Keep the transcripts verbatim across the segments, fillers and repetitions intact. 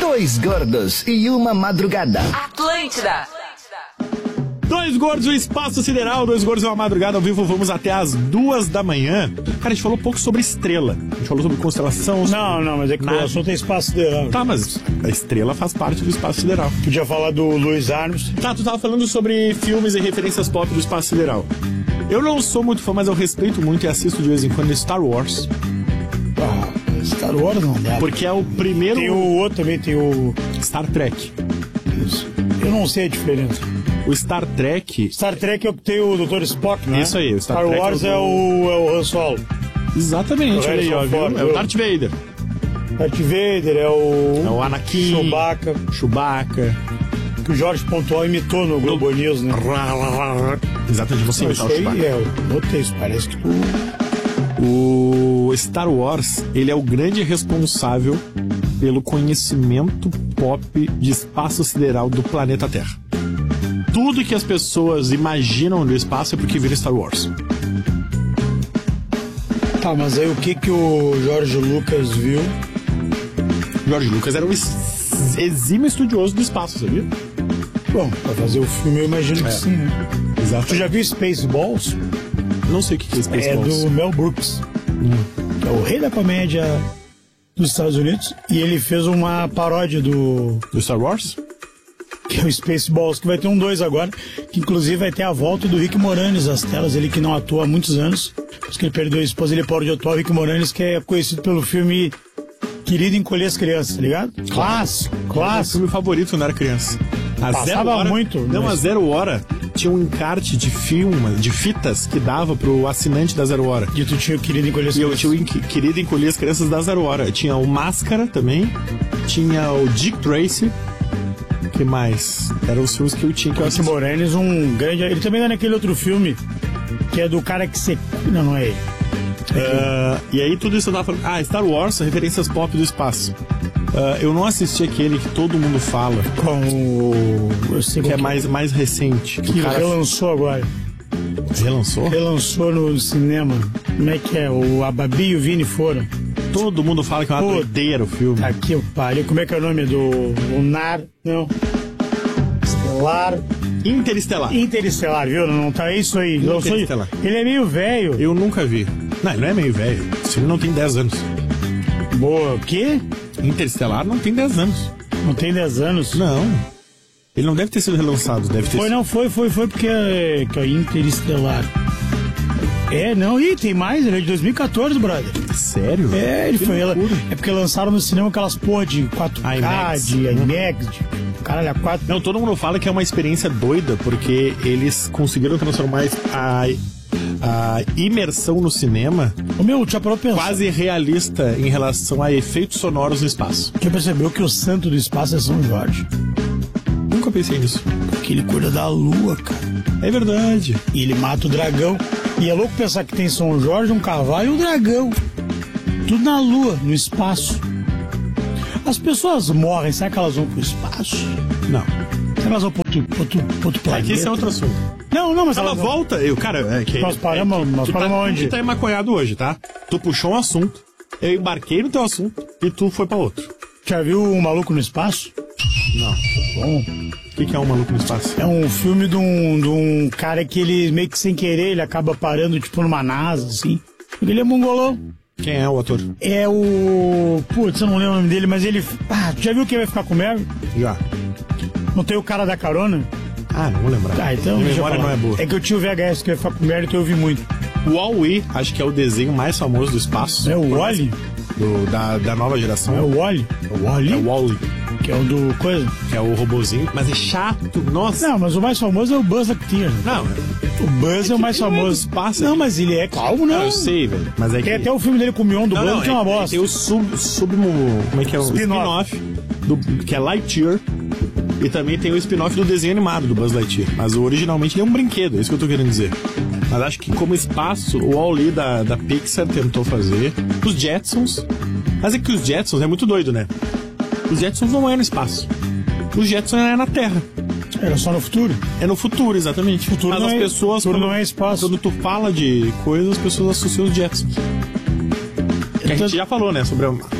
Dois gordos e uma madrugada. Atlântida. Dois gordos, o espaço sideral, dois gordos e uma madrugada ao vivo, vamos até as duas da manhã. Cara, a gente falou um pouco sobre estrela, a gente falou sobre constelação. Sobre... Não, não, mas é que nada. O assunto é espaço sideral. Tá, mas a estrela faz parte do espaço sideral. Podia falar do Louis Armstrong. Tá, tu tava falando sobre filmes e referências pop do espaço sideral. Eu não sou muito fã, mas eu respeito muito e assisto de vez em quando Star Wars. Ah, Star Wars não dá. Porque é o primeiro... Tem o outro também, tem o... Star Trek. Isso. Eu não sei a diferença. O Star Trek... Star Trek é o que tem o doutor Spock, né? Isso aí, o Star, Star Trek Wars é o... é o, é o Han Solo. Exatamente, olha aí, ó, Ford, é o Darth Vader. Darth Vader é o... É o Anakin. Chewbacca. Chewbacca. Que o Jorge Pontual imitou no Globo News, né? Exatamente, você imitar o Chewbacca. É, eu notei isso, parece que tu... O Star Wars, ele é o grande responsável pelo conhecimento pop de espaço sideral do planeta Terra. Tudo que as pessoas imaginam do espaço é porque vira Star Wars. Tá, mas aí o que que o George Lucas viu? George Lucas era um exímio estudioso do espaço, sabia? Bom, pra fazer o filme eu imagino que é. sim, né? Exato. Tu já viu Spaceballs? Não sei o que é Spaceballs. É do Mel Brooks. Hum. Que é o rei da comédia dos Estados Unidos. E ele fez uma paródia do... Do Star Wars? Que é o Spaceballs, que vai ter um dois agora. Que inclusive vai ter a volta do Rick Moranis às telas. Ele que não atua há muitos anos. Porque ele perdeu a esposa, ele parou de atuar. O Rick Moranis, que é conhecido pelo filme Querido Encolher as Crianças, tá ligado? Clássico, clássico. Meu filme favorito quando era criança. A Passava zero hora, muito. Não, mas... a Zero Hora tinha um encarte de filme, de fitas que dava pro assinante da Zero Hora. E tu tinha o Querido Encolher as e Crianças. E eu tinha o Querido Encolher as Crianças da Zero Hora. Tinha o Máscara também, tinha o Dick Tracy. Que mais? Eram os filmes que eu tinha que eu Rick Moranis, um grande... Ele também tá naquele outro filme que é do cara que você... Não, não é ele. Uh, e aí tudo isso eu tava falando. Ah, Star Wars, referências pop do espaço. Uh, eu não assisti aquele que todo mundo fala. Com o... Eu sei que é que... mais, mais recente. Que, que cara... relançou agora. Relançou? Relançou no cinema. Como é que é? O a Babi e o Vini foram. Todo mundo fala que é uma Pô, doideira o filme. Tá aqui o pariu. Como é que é o nome do... Lunar... Não. Estelar... Interestelar. Interestelar, viu? Não tá isso aí. Interestelar. Ele é meio velho. Eu nunca vi. Não, ele não é meio velho. Esse filme não tem dez anos. Boa, o quê? Interestelar não tem dez anos. Não tem dez anos? Não. Ele não deve ter sido relançado, deve ter Foi, sido... não, foi, foi, foi porque é, que é Interestelar. É, não, ih, tem mais, ele é de dois mil e quatorze, brother. Sério? É, ele que foi. Ela, loucura. é porque lançaram no cinema aquelas porra de quatro K, IMAX. de IMAX, de caralho, a quatro. Não, todo mundo fala que é uma experiência doida, porque eles conseguiram transformar a, a imersão no cinema o meu, já parou pra pensar. Quase realista em relação a efeitos sonoros no espaço. Já percebeu que o santo do espaço é São Jorge? Nunca pensei nisso. Porque ele cuida da lua, cara. É verdade. E ele mata o dragão. E é louco pensar que tem São Jorge, um cavalo e um dragão. Tudo na lua, no espaço. As pessoas morrem, será que elas vão pro espaço? Não. Será que elas vão pro outro, pro outro, pro outro planeta? Aqui esse é outro assunto. Não, não, mas ela elas... volta, eu, cara, é que... Nós paramos, é que, nós paramos tá, onde? Tu tá emaconhado hoje, tá? Tu puxou um assunto, eu embarquei no teu assunto e tu foi pra outro. Já viu o Maluco no Espaço? Não. Bom... O que, que é um Maluco no Espaço? É um filme de um, de um cara que ele, meio que sem querer, ele acaba parando, tipo, numa NASA, assim. Porque ele é mongolão. Quem é o ator? É o... Putz, eu não lembro o nome dele, mas ele... Ah, já viu quem vai ficar com o Mary? Já. Não tem o cara da carona? Ah, não vou lembrar. Tá, então... A memória não é boa. É que eu tinha o V H S que vai ficar com o Mary, então eu vi muito. O Wall-E, acho que é o desenho mais famoso do espaço. É o Wall-E? Do, da, da nova geração. É o Wall-E? É o Wall-E? É o Wall-E. Que é o do coisa? Que é o robozinho. Mas é chato, nossa. Não, mas o mais famoso é o Buzz Lightyear. Não. O Buzz é, é o mais famoso. É espaço, não, mas ele é calmo, não. Não, eu sei, velho. Mas é tem que... até o filme dele com o Mion do não, Buzz, não, que é uma bosta. Tem o sub... sub como é que é? O spin-off, spin que é Lightyear. E também tem o spin-off do desenho animado do Buzz Lightyear. Mas originalmente ele é um brinquedo, é isso que eu tô querendo dizer. Mas acho que como espaço, o Wall-E da, da Pixar tentou fazer. Os Jetsons. Mas é que os Jetsons é muito doido, né? Os Jetsons não é no espaço. Os Jetsons é na Terra. Era só no futuro? É no futuro, exatamente. Futuro Mas não as é, pessoas... futuro quando, não é espaço. Quando tu fala de coisas, as pessoas associam os Jetsons. Que a gente já falou, né? Sobre a,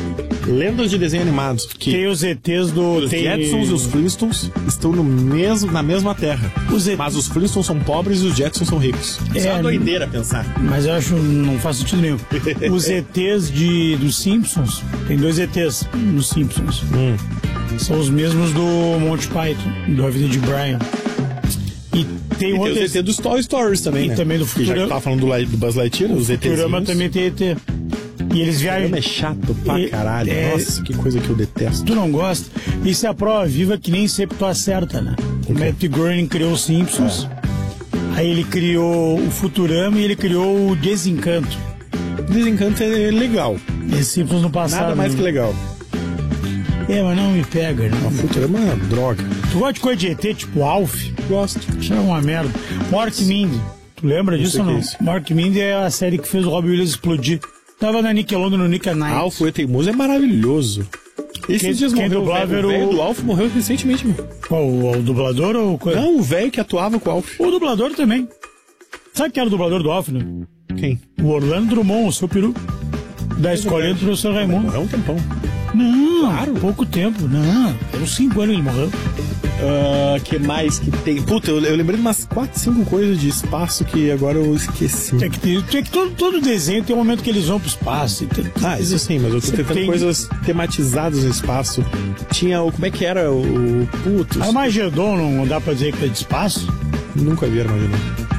Lendas de desenho animado. Que tem os E Tês do... Os tem... Jetsons e os Flintstones estão no mesmo, na mesma terra. Os E- Mas os Flintstones são pobres e os Jetsons são ricos. Isso é, É, uma doideira pensar. Mas eu acho não faz sentido nenhum. Os E Tês de, dos Simpsons, tem dois E Tês nos Simpsons. Hum. São os mesmos do Monty Python, do A Vida de Brian. E tem E outro... tem os E T dos Toy Stories também, E né? também do Que já que Futurama. tava falando do, Li- do Buzz Lightyear, os E Tzinhos. Futurama também tem E T. E eles O viajam... Futurama é chato pra E- caralho. é- Nossa, que coisa que eu detesto. Tu não gosta? Isso é a prova viva que nem sempre tu acerta, né? O Matt Groening criou os Simpsons. Aí ele criou o Futurama e ele criou o Desencanto. Desencanto é legal. Esses Simpsons no passado. Nada mais né? que legal. É, mas não me pega, né? O Futurama é uma droga. Tu gosta de coisa de E T, tipo Alf? Gosto. Isso é uma merda. Mork Mindy. Tu lembra disso sei ou o que não? é isso. Mork Mindy é a série que fez o Robbie Williams explodir. Tava na Nickelodeon no Nick at Night. Alf, o E Teimoso é maravilhoso. Esses Quem- dias quem morreu o dublava velho. era O o- velho do Alf morreu recentemente, meu. Qual, o, o dublador ou o coisa? Não, o velho que atuava com o Alf. O dublador também. Sabe quem era o dublador do Alf, né? Quem? O Orlando Drummond, o seu peru. Da escolinha do professor Raimundo. Morreu um tempão. Não, Claro. pouco tempo. Não, tem uns cinco anos ele morreu. Ah, que mais que tem? Puta, eu, eu lembrei de umas quatro, cinco coisas de espaço que agora eu esqueci. Tem que, ter, tem que todo, todo desenho tem um momento que eles vão pro espaço. E tem, Ah, isso sim, mas eu tô Você tentando tem- coisas tematizadas no espaço. Tinha o. Como é que era o. o Putz. Armagedon não dá pra dizer que é de espaço. Nunca vi Armagedon.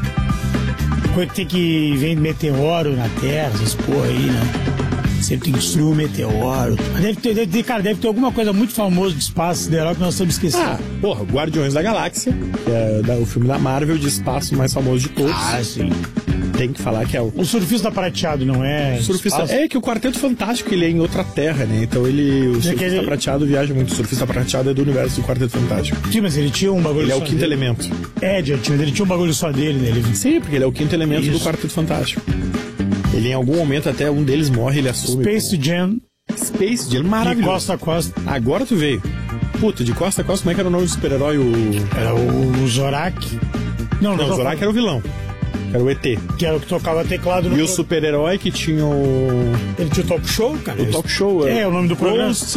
Coisa que tem que vem meteoro na Terra, essas porra aí, né? Sempre tem que destruir um meteoro. Mas deve ter, deve ter, cara, deve ter alguma coisa muito famosa de espaço sideral que nós estamos esquecendo. Ah, porra, Guardiões da Galáxia, que é da- o filme da Marvel de espaço mais famoso de todos. Ah, sim. Tem que falar que é o. O surfista prateado não é. O surfista. espaço? É que o Quarteto Fantástico ele é em outra terra, né? Então ele. O surfista ele- prateado viaja muito. O surfista prateado é do universo do Quarteto Fantástico. Sim, mas ele tinha um bagulho Ele é só o quinto dele. elemento. É, já tinha, ele tinha um bagulho só dele, né? Ele... Sim, porque ele é o quinto elemento Isso. do Quarteto Fantástico. Ele em algum momento até um deles morre, ele assume. Space Jam Space Jam, de maravilhoso. costa a costa. Agora tu veio. Puta, de costa a costa, como é que era o nome do super-herói? O. Era o, o Zorak. Não, Não, o Zorak era o vilão. Era o E T. Que era o que tocava teclado no. E o super-herói que tinha o. Ele tinha o talk show, cara. O talk show. É, o nome do programa. Ghost...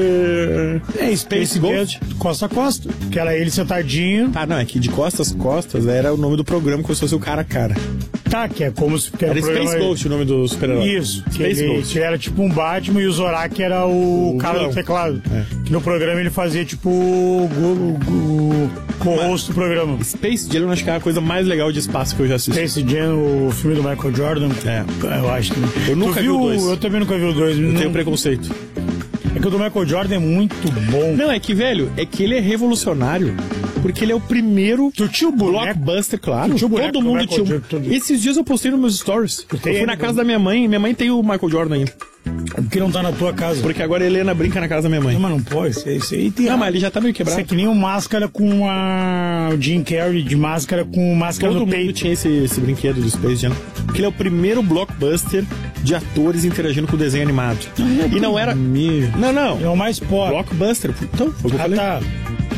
eh, É, Space Space Ghost. Jam costa a costa. Que era ele sentadinho. Ah, não, é que de costas a costas era o nome do programa, como se fosse o cara a cara. Tá, que é como se. Que era Era o programa- Space Ghost o nome do super-herói. Isso, que Space ele, Ghost. que era tipo um Batman e o Zorak era o, O cara vilão. do teclado. É. Que no programa ele fazia tipo o, o, o co-host do programa. Space Jam eu acho que é a coisa mais legal de espaço que eu já assisti. Space Jam, o filme do Michael Jordan. É. Eu acho também. Eu nunca Tu vi viu o dois. Eu também nunca vi o dois. Eu não, tenho preconceito. É que o do Michael Jordan é muito bom. Não, é que, velho, é que ele é revolucionário. Porque ele é o primeiro Tu tinha o boneco. blockbuster, claro. Tu tinha o boneco Todo do mundo Michael tinha. um- Jordan. Esses dias eu postei nos meus stories. Eu tem fui na ele, casa né? da minha mãe. Minha mãe tem o Michael Jordan ainda. Porque não tá na tua casa. Porque agora a Helena brinca na casa da minha mãe. Não, mas não pode. Isso, aí- isso aí tem. Não, mas ele já tá meio Isso é quebrado. que nem o máscara com a. O Jim Carrey de máscara com máscara Todo no mundo peito. tinha esse, esse brinquedo do Space Jam. Porque ele é o primeiro blockbuster de atores interagindo com o desenho animado. E não era. Meu. Não, não. É o mais pobre. Blockbuster. Então, foi o que eu Ah, falei. tá.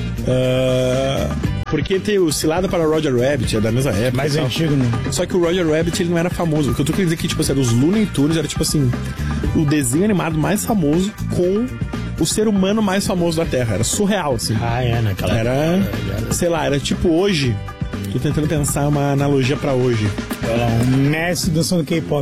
Ah, porque tem o Cilada para Roger Rabbit, é da mesma época. Mais e tal. antigo, né? Só que o Roger Rabbit ele não era famoso. O que eu tô querendo dizer é que, tipo assim, era os Looney Tunes, era tipo assim, o desenho animado mais famoso com o ser humano mais famoso da Terra. Era surreal, assim. Ah, é, naquela Era, sei lá, era tipo hoje. Tô tentando pensar uma analogia pra hoje. Olha lá, um Messi dançando K-pop.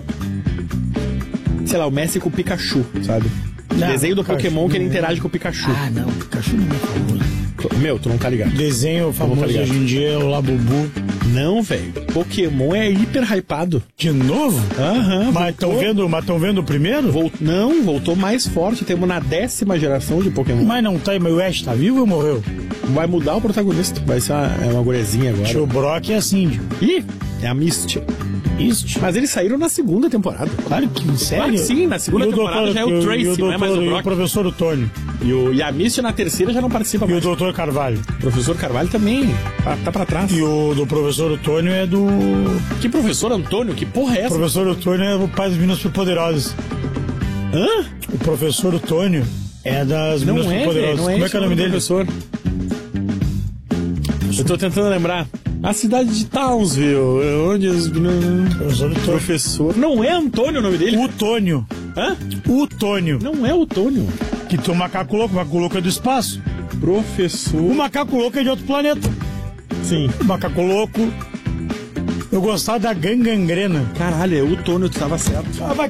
Sei lá, o Messi com o Pikachu, sabe? Não, Desenho do Pikachu, Pokémon que ele né? interage com o Pikachu. Ah, não, Pikachu não é famoso. Meu, tu não tá ligado. Desenho famoso tá ligado. hoje em dia é o Labubu. Não, velho. Pokémon é hiper hypado. De novo? Aham. Mas estão voltou. vendo, mas tão vendo o primeiro? Vol- Não, voltou mais forte. Temos na décima geração de Pokémon. Mas não tá, mas o Ash tá vivo ou morreu? Vai mudar o protagonista. Vai ser uma, é uma gurezinha agora. Tio Brock e a Cindy. Ih, é a Misty. Isso, Mas eles saíram na segunda temporada. claro que, sério? Claro que sim, na segunda E o temporada doutor- já é o e Tracy, e o não é mais o doutor- e Brock. o professor Otônio. E, o, e a Misty na terceira já não participa E o mais. O doutor Carvalho. professor Carvalho também. Tá, tá pra trás. E o do professor Otônio é do... Que professor Antônio? Que porra é O essa? professor Otônio é o pai das Meninas Superpoderosas. Hã? O professor Otônio é das Não Meninas é, velho. Superpoderosas. Não é Como é esse que é o nome dele? professor. Eu tô tentando lembrar. A cidade de Townsville. Onde os... Professor Otônio. Professor. Não é Antônio o nome dele? O Tônio. Hã? O Tônio. Não é o Tônio. Que tem o macaco louco, o macaco louco é do espaço. Professor. O macaco louco é de outro planeta. Sim. O macaco louco. Eu gostava da Gangangrena. Caralho, é o Tônio, tu tava certo. Ah,